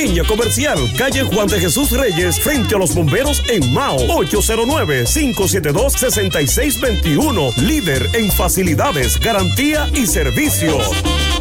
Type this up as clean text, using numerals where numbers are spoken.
Línea Comercial, calle Juan de Jesús Reyes, frente a los bomberos en Mao. 809-572-6621. Líder en facilidades, garantía y servicio.